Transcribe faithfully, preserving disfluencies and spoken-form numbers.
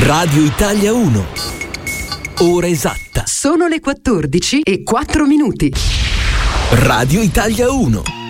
Radio Italia uno. Ora esatta. Sono le quattordici e quattro minuti. Radio Italia uno.